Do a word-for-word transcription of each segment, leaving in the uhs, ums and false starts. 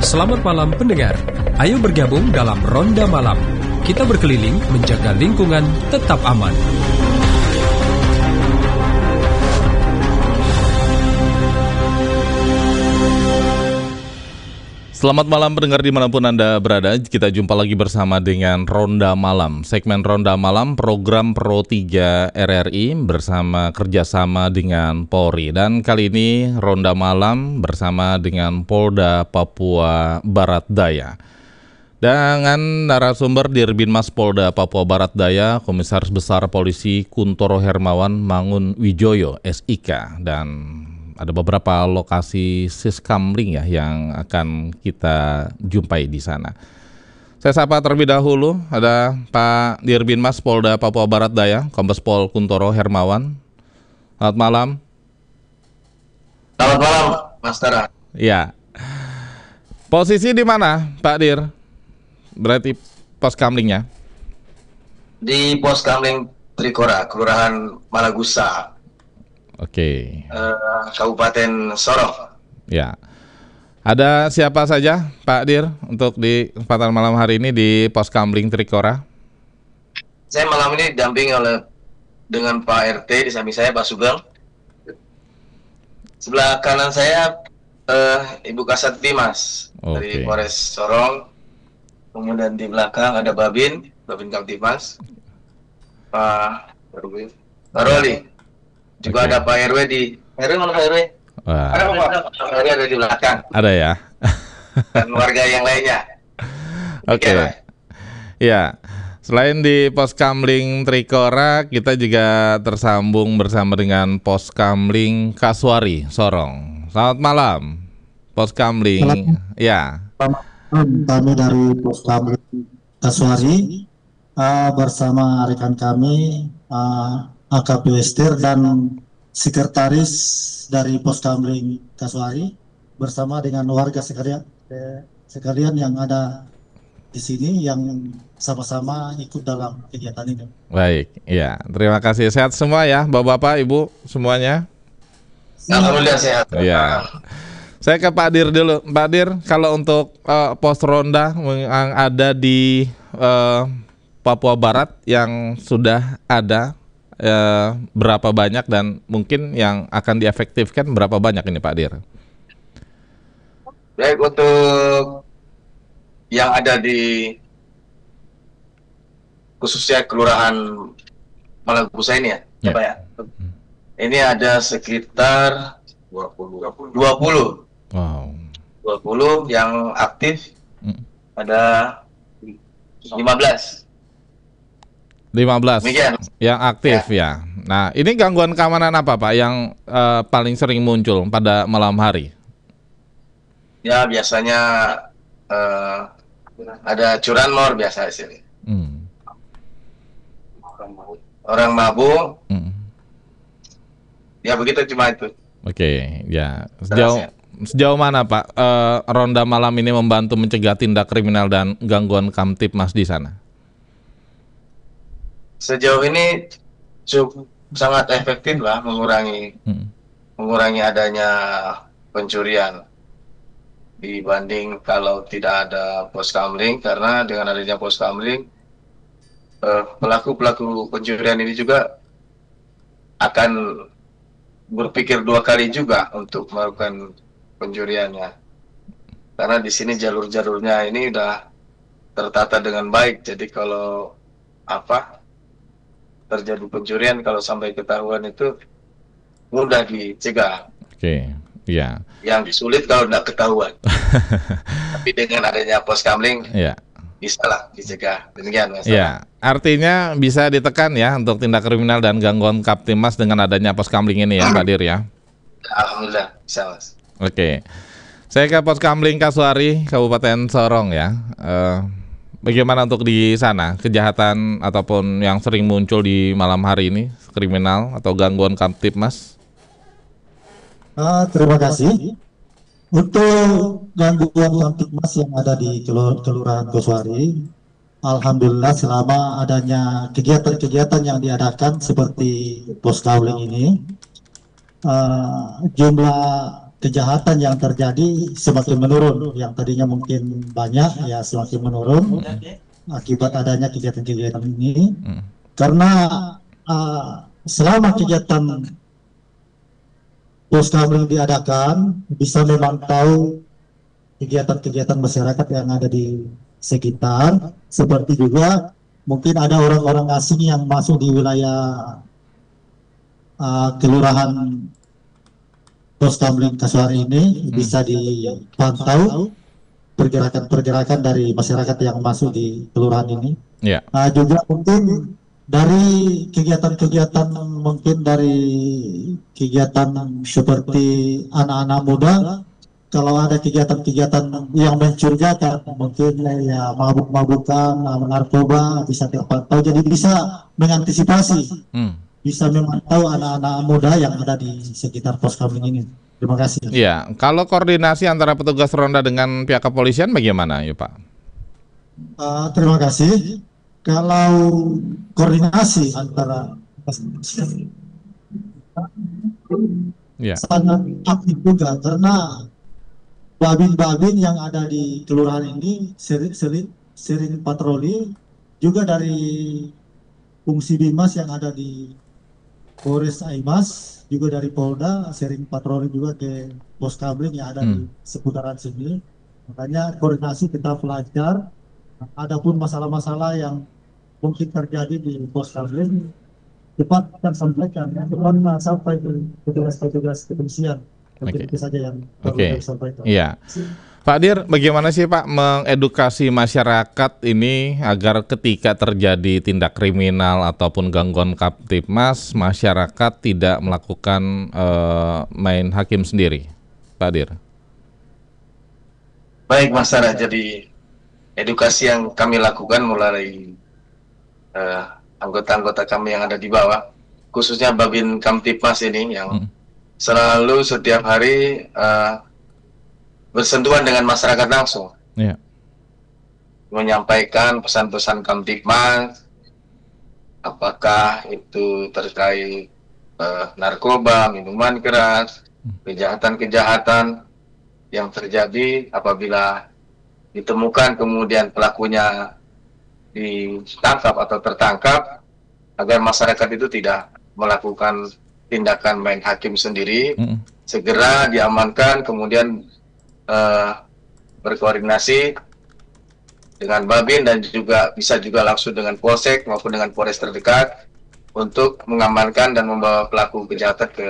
Selamat malam pendengar. Ayo bergabung dalam Ronda Malam. Kita berkeliling menjaga lingkungan tetap aman. Selamat malam pendengar dimanapun Anda berada. Kita jumpa lagi bersama dengan Ronda Malam. Segmen Ronda Malam program Pro tiga R R I bersama kerjasama dengan Polri. Dan kali ini Ronda Malam bersama dengan Polda Papua Barat Daya. Dengan narasumber Dirbinmas Polda Papua Barat Daya, Komisaris Besar Polisi Kuntoro Hermawan Mangun Wijoyo S I K. Dan ada beberapa lokasi siskamling ya yang akan kita jumpai di sana. Saya sapa terlebih dahulu, ada Pak Dirbinmas Polda Papua Barat Daya, Kombes Pol Kuntoro Hermawan. Selamat malam. Selamat malam, Mas Tara. Ya. Posisi di mana, Pak Dir? Berarti pos kamlingnya? Di pos kamling Trikora, Kelurahan Malagusa. Oke. Uh, Kabupaten Sorong. Ya. Ada siapa saja, Pak Dir, untuk di kesempatan malam hari ini di pos kamling Trikora? Saya malam ini didampingi oleh dengan Pak R T, di samping saya Pak Sugeng. Sebelah kanan saya uh, Ibu Kasat Timas dari Oke. Polres Sorong. Kemudian di belakang ada Babin, Babin Kamtimas, Pak Roli. Juga Oke. ada Pak R W di R W mana Pak R W? Wah, Ada Pak Pak R W ada di belakang ada ya. dan warga yang lainnya. Oke. Demikian, Pak. Ya. Selain di pos kamling Trikora, kita juga tersambung bersama dengan pos kamling Kasuari Sorong. Selamat malam, pos kamling. Selamat. Ya. Kami dari Pos Kamling Kasuari uh, bersama rekan kami uh, A K P Wester dan sekretaris dari Pos Kamling Kasuari bersama dengan warga sekalian eh, sekalian yang ada di sini yang sama-sama ikut dalam kegiatan ini. Baik, ya. Terima kasih. Sehat semua ya, Bapak-bapak, Ibu semuanya. Alhamdulillah sehat. Ya. Saya ke Pak Dir dulu. Pak Dir, kalau untuk uh, pos ronda yang ada di uh, Papua Barat yang sudah ada, uh, berapa banyak dan mungkin yang akan diefektifkan berapa banyak ini Pak Dir? Baik, untuk yang ada di khususnya Kelurahan Malagusa ini ya, Ya. Pak ya. Ini ada sekitar dua puluh Wow. dua puluh yang aktif, Hmm. ada lima belas. lima belas Demikian. yang aktif ya. Nah, ini gangguan keamanan apa Pak yang uh, paling sering muncul pada malam hari? Ya biasanya eh, ada curanmor biasa di sini. Hmm. Orang mabuk, Hmm. ya begitu cuma itu. Oke, ya. Sejauh sejauh mana Pak eh, ronda malam ini membantu mencegah tindak kriminal dan gangguan Kamtipmas di sana? Sejauh ini cukup sangat efektif lah mengurangi Hmm. mengurangi adanya pencurian dibanding kalau tidak ada pos kamling, karena dengan adanya pos kamling eh, pelaku-pelaku pencurian ini juga akan berpikir dua kali juga untuk melakukan pencuriannya, karena di sini jalur-jalurnya ini udah tertata dengan baik. Jadi kalau apa terjadi pencurian, kalau sampai ketahuan itu mudah dicegah. Oke, ya. Yang sulit kalau tidak ketahuan. Tapi dengan adanya pos kamling Ya. bisa lah dicegah. Demikian Mas. Ya, artinya bisa ditekan ya untuk tindak kriminal dan gangguan Kamtipmas dengan adanya pos kamling ini ya, Pak Dir ya. Alhamdulillah bisa Mas. Oke. Saya ke pos kamling Kasuari, Kabupaten Sorong ya. Eh, bagaimana untuk di sana kejahatan ataupun yang sering muncul di malam hari ini, kriminal atau gangguan Kamtipmas? Uh, terima kasih. Untuk gangguan Kamtipmas yang ada di Kelur- Kelurahan Kasuari, alhamdulillah selama adanya kegiatan-kegiatan yang diadakan seperti pos kamling ini, uh, jumlah kejahatan yang terjadi semakin menurun. Yang tadinya mungkin banyak ya semakin menurun akibat adanya kegiatan-kegiatan ini. Hmm. Karena uh, selama kegiatan poskamling diadakan bisa memantau kegiatan-kegiatan masyarakat yang ada di sekitar, seperti juga mungkin ada orang-orang asing yang masuk di wilayah uh, kelurahan Poskamling Kasuari ini, hmm. bisa dipantau pergerakan-pergerakan dari masyarakat yang masuk di kelurahan ini. Yeah. Uh, juga mungkin dari kegiatan-kegiatan mungkin dari kegiatan seperti anak-anak muda, kalau ada kegiatan-kegiatan yang mencurigakan, mungkin ya mabuk-mabukan, narkoba bisa terpantau, jadi bisa mengantisipasi. Hmm. Bisa memantau anak-anak muda yang ada di sekitar Poskamling ini. Terima kasih. Iya, kalau koordinasi antara petugas ronda dengan pihak kepolisian bagaimana, ya Pak? Uh, terima kasih. Kalau koordinasi antara ya. sangat aktif juga, karena babin-babin yang ada di kelurahan ini sering, sering, sering patroli, juga dari fungsi Bimas yang ada di Polres Aimas, juga dari Polda sering patroli juga ke Poskamling yang ada hmm. di seputaran sini. Makanya koordinasi kita pelajar. Adapun masalah-masalah yang mungkin terjadi di Poskamling, cepat kita sampaikan, ya, cepat sampai ke petugas-petugas kepolisian. Oke. Itu saja yang perlu okay. kita sampaikan. Iya. Pak Dir, bagaimana sih Pak mengedukasi masyarakat ini agar ketika terjadi tindak kriminal ataupun gangguan Kamtibmas, masyarakat tidak melakukan uh, main hakim sendiri, Pak Dir? Baik Mas Sarah, jadi edukasi yang kami lakukan mulai uh, anggota-anggota kami yang ada di bawah, khususnya Babin Kamtibmas ini yang hmm. selalu setiap hari uh, bersentuhan dengan masyarakat langsung, yeah. menyampaikan pesan-pesan Kamtibmas, apakah itu terkait uh, narkoba, minuman keras, kejahatan-kejahatan yang terjadi apabila ditemukan kemudian pelakunya ditangkap atau tertangkap, agar masyarakat itu tidak melakukan tindakan main hakim sendiri, mm. segera diamankan, kemudian Uh, berkoordinasi dengan Babin dan juga bisa juga langsung dengan Polsek maupun dengan Polres terdekat untuk mengamankan dan membawa pelaku kejahatan ke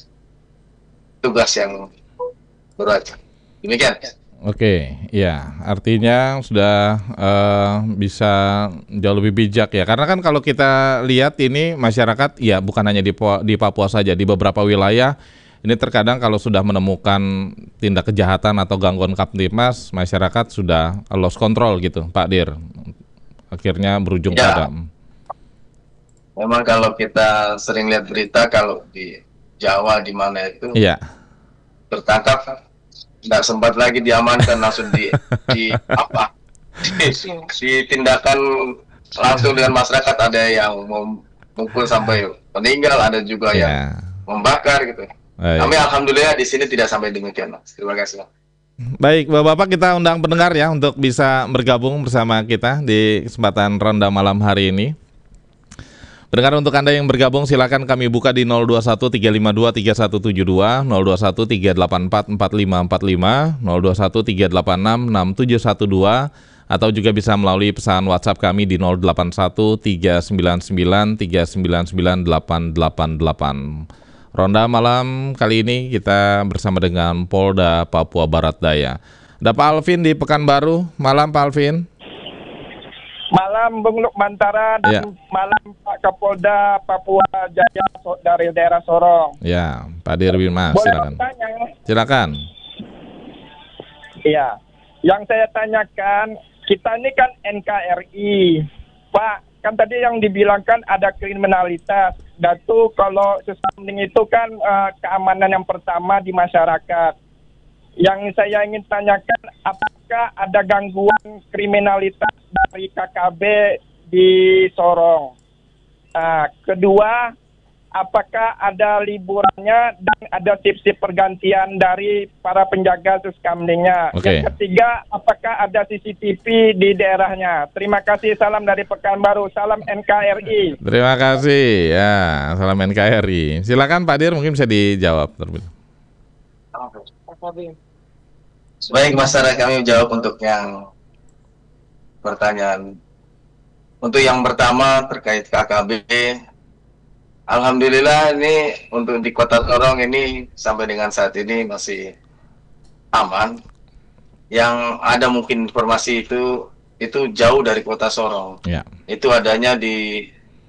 tugas yang berwajib. Demikian. Oke, ya artinya sudah uh, bisa jauh lebih bijak ya, karena kan kalau kita lihat ini masyarakat ya bukan hanya di, di Papua saja, di beberapa wilayah. Ini terkadang kalau sudah menemukan tindak kejahatan atau gangguan Kamtibmas, masyarakat sudah lost control gitu, Pak Dir. Akhirnya berujung ya. pada. Memang kalau kita sering lihat berita kalau di Jawa di mana itu ya. tertangkap, tidak sempat lagi diamankan, langsung di, di apa? Di, di tindakan langsung dengan masyarakat, ada yang memukul sampai meninggal, ada juga ya. yang membakar gitu. Baik. Kami alhamdulillah di sini tidak sampai demikian, Mas. Terima kasih. Baik, Bapak-bapak, kita undang pendengar ya untuk bisa bergabung bersama kita di kesempatan ronda malam hari ini. Pendengar, untuk Anda yang bergabung silakan kami buka di nol dua satu tiga lima dua tiga satu tujuh dua, nol dua satu tiga delapan empat empat lima empat lima, nol dua satu tiga delapan enam enam tujuh satu dua, atau juga bisa melalui pesan WhatsApp kami di nol delapan satu tiga sembilan sembilan tiga sembilan sembilan delapan delapan delapan. Ronda malam kali ini kita bersama dengan Polda Papua Barat Daya. Ada Pak Alvin di Pekanbaru. Malam Pak Alvin. Malam Bung Lukmantara dan ya. malam Pak Kapolda Papua Jaya dari daerah Sorong. Ya, Pak Dirwin Mas, silakan. Silakan. Iya, yang saya tanyakan, kita ini kan N K R I, Pak. Kan tadi yang dibilangkan ada kriminalitas. Datu kalau sesambing itu kan uh, keamanan yang pertama di masyarakat. Yang saya ingin tanyakan, apakah ada gangguan kriminalitas dari K K B di Sorong? Uh, kedua, apakah ada liburannya dan ada sip-sip pergantian dari para penjaga suskamlingnya. Okay. Yang ketiga, apakah ada C C T V di daerahnya. Terima kasih, salam dari Pekanbaru, salam N K R I. Terima kasih ya, salam N K R I. Silakan Pak Dir, mungkin bisa dijawab terlebih. Baik, Mas Sarah, kami jawab untuk yang pertanyaan. Untuk yang pertama terkait K K B, alhamdulillah ini untuk di Kota Sorong ini sampai dengan saat ini masih aman. Yang ada mungkin informasi itu itu jauh dari Kota Sorong. Ya. Itu adanya di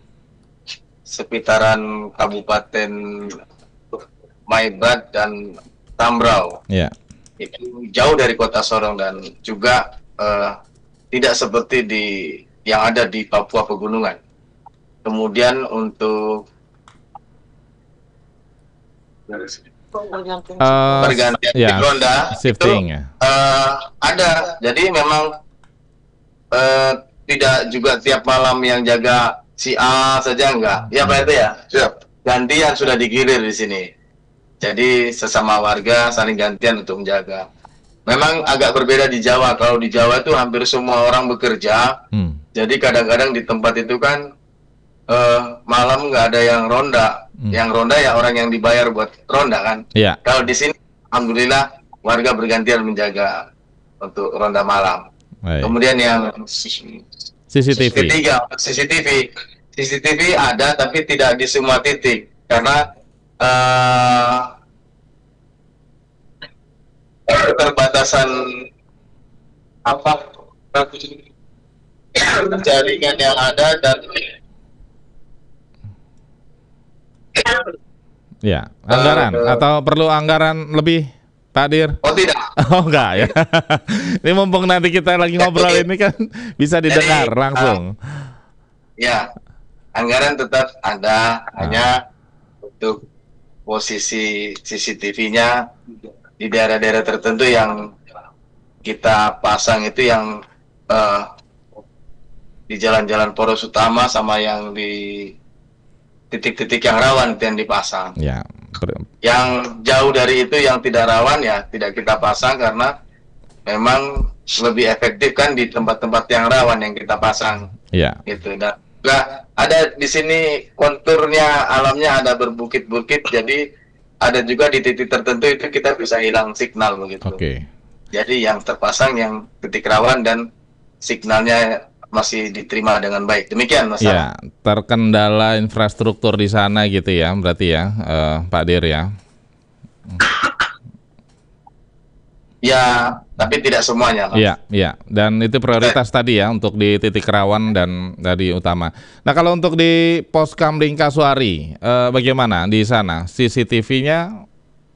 seputaran Kabupaten Maibat dan Tambrau. Ya. Itu jauh dari Kota Sorong dan juga uh, tidak seperti di yang ada di Papua Pegunungan. Kemudian untuk Uh, pergantian ya, di ronda shifting itu ya. uh, ada. Jadi memang uh, tidak juga tiap malam yang jaga si A saja enggak. Ya Pak itu ya. Siap. Gantian sudah digilir di sini. Jadi sesama warga saling gantian untuk menjaga. Memang agak berbeda di Jawa. Kalau di Jawa itu hampir semua orang bekerja. Hmm. Jadi kadang-kadang di tempat itu kan uh, malam nggak ada yang ronda. Hmm. Yang ronda ya orang yang dibayar buat ronda kan. Yeah. Kalau di sini, alhamdulillah warga bergantian menjaga untuk ronda malam. Baik. Kemudian yang C C T V. Ketiga, C C T V. C C T V ada tapi tidak di semua titik karena uh, keterbatasan apa jaringan yang ada dan ya anggaran uh, atau perlu anggaran lebih Pak Dir? Oh tidak. Oh enggak ya. Ini mumpung nanti kita lagi ngobrol ini kan bisa didengar jadi, langsung. Uh, ya anggaran tetap ada, ah. hanya untuk posisi C C T V-nya di daerah-daerah tertentu yang kita pasang itu yang uh, di jalan-jalan poros utama sama yang di titik-titik yang rawan yang dipasang. Ya. Yang jauh dari itu yang tidak rawan ya tidak kita pasang karena memang lebih efektif kan di tempat-tempat yang rawan yang kita pasang. Ya. Gitu. Dan nah, ada di sini konturnya alamnya ada berbukit-bukit jadi ada juga di titik tertentu itu kita bisa hilang signal begitu. Oke. Okay. Jadi yang terpasang yang titik rawan dan signalnya masih diterima dengan baik. Demikian Mas. Ya, terkendala infrastruktur di sana gitu ya, berarti ya, uh, Pak Dir ya. Ya, tapi tidak semuanya. Iya, iya. Dan itu prioritas Oke. tadi ya untuk di titik rawan dan tadi utama. Nah, kalau untuk di Poskamling Kasuari, eh, bagaimana di sana? C C T V-nya?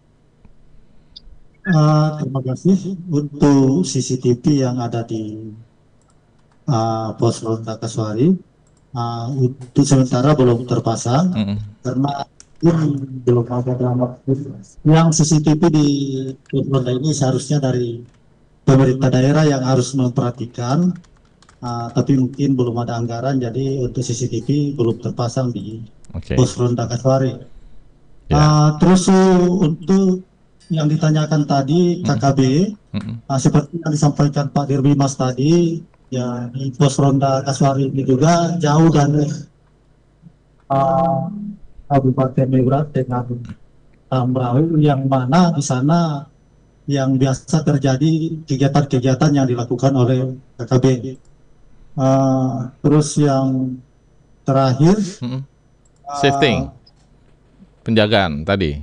Uh, terima kasih untuk C C T V yang ada di uh, Pos Ronda Kasuari. Uh, untuk sementara belum terpasang mm-hmm. karena belum ada drama. Yang C C T V di Ronda ini seharusnya dari pemerintah daerah yang harus memperhatikan, uh, tapi mungkin belum ada anggaran, jadi untuk C C T V belum terpasang di okay. Pos Ronda Kasuari. Yeah. Uh, terus uh, untuk yang ditanyakan tadi K K B, mm-hmm. uh, seperti yang disampaikan Pak Dirbimas tadi, ya di Pos Ronda Kasuari ini juga jauh dari uh, Kabupaten Maibat dengan Tambrau yang mana di sana yang biasa terjadi kegiatan-kegiatan yang dilakukan oleh K K B. Uh, terus yang terakhir, mm-hmm. shifting, uh, penjagaan tadi.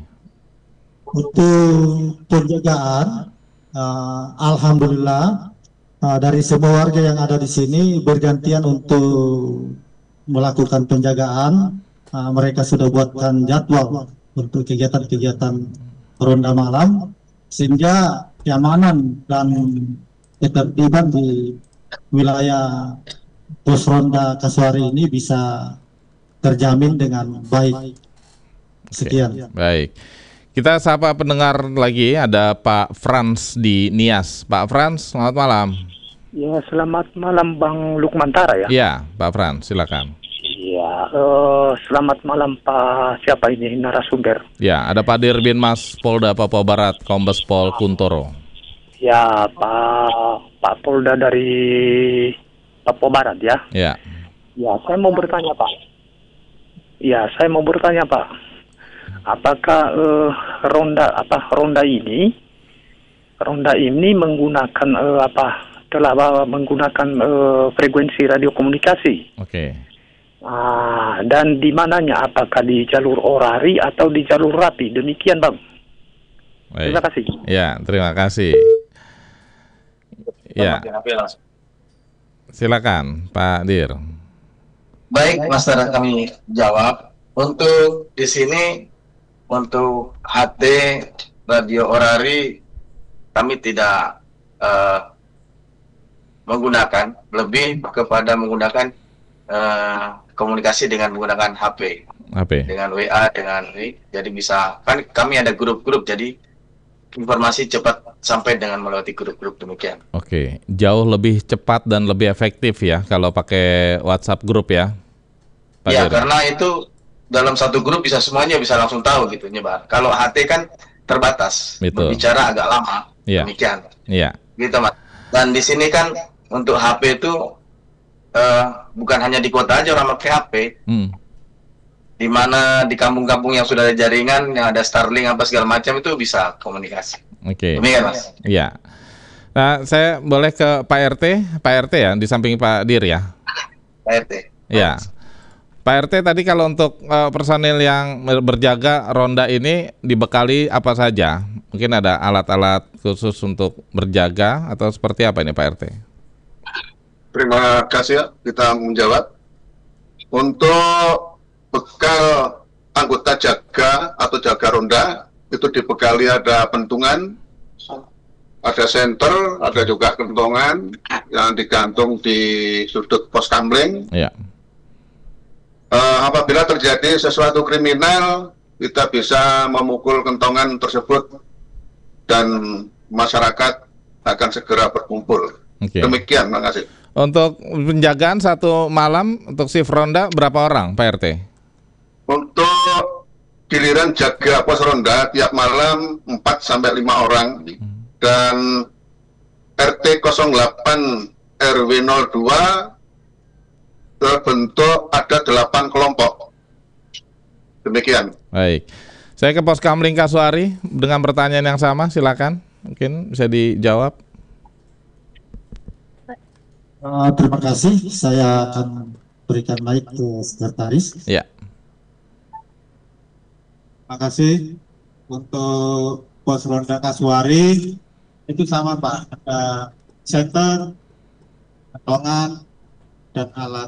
Untuk penjagaan, uh, alhamdulillah uh, dari semua warga yang ada di sini bergantian untuk melakukan penjagaan. Uh, mereka sudah buatkan jadwal untuk kegiatan-kegiatan ronda malam sehingga keamanan dan ketertiban di wilayah Pos Ronda Kasuari ini bisa terjamin dengan baik. Sekian. Oke, baik. Kita sapa pendengar lagi, ada Pak Frans di Nias. Pak Frans, selamat malam. Ya, selamat malam Bang Lukmantara ya. Iya, Pak Frans, silakan. Iya, uh, selamat malam Pak. Siapa ini narasumber? Ya, ada Pak Dirbin Mas Polda Papua Barat, Kombes Pol Kuntoro. Ya, Pak Pak Polda dari Papua Barat ya. Ya. Ya, saya mau bertanya Pak. Ya, saya mau bertanya Pak. Apakah uh, ronda apa ronda ini ronda ini menggunakan uh, apa telah menggunakan uh, frekuensi radio komunikasi? Oke. Okay. Ah, dan di mananya? Apakah di jalur orari atau di jalur rapi? Demikian Bang. Baik. Terima kasih. Ya, terima kasih. Ya. Silakan Pak Dir. Baik, Mas Tara, kami jawab. Untuk di sini untuk H T radio orari kami tidak uh, menggunakan, lebih kepada menggunakan uh, komunikasi dengan menggunakan H P, H P, dengan W A, dengan ini. Jadi bisa, kan kami ada grup-grup, jadi informasi cepat sampai dengan melewati grup-grup demikian. Oke, jauh lebih cepat dan lebih efektif ya kalau pakai WhatsApp grup ya, Pak Ya, Dir. karena itu dalam satu grup bisa semuanya bisa langsung tahu gitu nyebar. Kalau H T kan terbatas, Betul. berbicara agak lama, Ya. demikian. Iya. Gitu Mas. Dan di sini kan untuk H P itu uh, bukan hanya di kota aja orang pakai H P. Hmm. Di mana di kampung-kampung yang sudah ada jaringan, yang ada Starlink apa segala macam itu bisa komunikasi. Oke. Demikian Mas. Iya. Nah, saya boleh ke Pak R T, Pak R T ya, di samping Pak Dir ya. Pak R T. Ya. Pak R T tadi kalau untuk uh, personil yang berjaga ronda ini dibekali apa saja? Mungkin ada alat-alat khusus untuk berjaga atau seperti apa ini Pak R T? Terima kasih ya, kita menjawab. Untuk bekal anggota jaga atau jaga ronda itu dibekali ada pentungan, ada senter, ada juga kentongan yang digantung di sudut pos kamling. Ya. Uh, apabila terjadi sesuatu kriminal, kita bisa memukul kentongan tersebut dan masyarakat akan segera berkumpul. Oke. Demikian, terima kasih. Untuk penjagaan satu malam untuk shift ronda berapa orang Pak R T? Untuk giliran jaga pos ronda tiap malam empat sampai lima orang dan R T nol delapan R W nol dua terbentuk ada delapan kelompok. Demikian. Baik. Saya ke Pos Kamling Kasuari dengan pertanyaan yang sama, silakan. Mungkin bisa dijawab. Uh, terima kasih. Saya akan berikan mic ke sekretaris. Ya. Terima kasih. Untuk pos ronda Kasuari itu sama Pak. Ada center, kentongan, dan alat.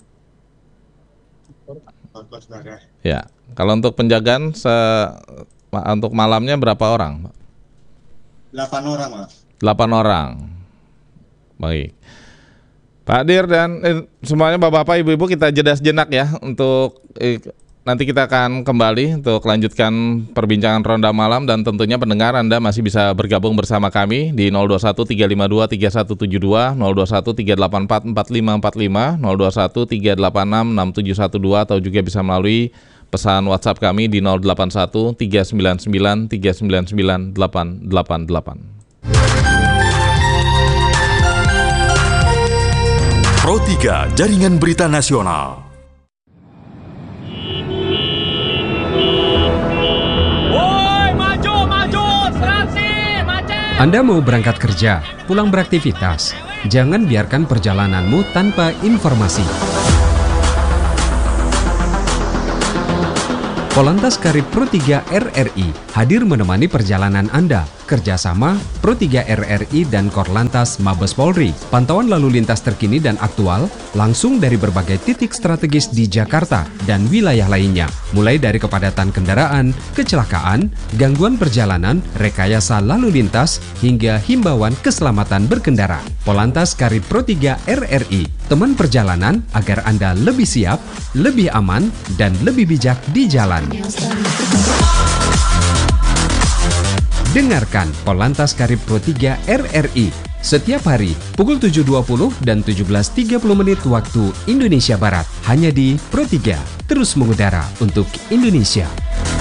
Ya. Kalau untuk penjagaan se untuk malamnya berapa orang, Pak? delapan orang, Mas. delapan orang. Baik. Pak Dir dan eh, semuanya Bapak-bapak, Ibu-ibu, kita jeda sejenak ya untuk eh, nanti kita akan kembali untuk lanjutkan perbincangan ronda malam dan tentunya pendengar Anda masih bisa bergabung bersama kami di nol dua satu tiga lima dua tiga satu tujuh dua, nol dua satu tiga delapan empat empat lima empat lima, nol dua satu tiga delapan enam enam tujuh satu dua atau juga bisa melalui pesan WhatsApp kami di nol delapan satu tiga sembilan sembilan tiga sembilan sembilan delapan delapan delapan. Pro tiga Jaringan Berita Nasional. Woi, maju, maju, serasi, macet. Anda mau berangkat kerja, pulang beraktivitas. Jangan biarkan perjalananmu tanpa informasi. Polantas Karib Pro tiga R R I hadir menemani perjalanan Anda. Kerjasama Pro tiga R R I dan Korlantas Mabes Polri. Pantauan lalu lintas terkini dan aktual langsung dari berbagai titik strategis di Jakarta dan wilayah lainnya. Mulai dari kepadatan kendaraan, kecelakaan, gangguan perjalanan, rekayasa lalu lintas, hingga himbauan keselamatan berkendara. Polantas Karib Pro tiga R R I, teman perjalanan agar Anda lebih siap, lebih aman, dan lebih bijak di jalan. Dengarkan Polantas Karib Pro tiga R R I setiap hari pukul tujuh dua puluh dan tujuh belas tiga puluh menit waktu Indonesia Barat. Hanya di Pro tiga, terus mengudara untuk Indonesia.